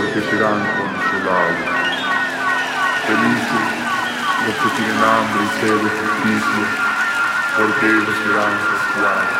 porque serán consolados. Felices los que tienen hambre y sed de justicia, porque ellos serán saciados.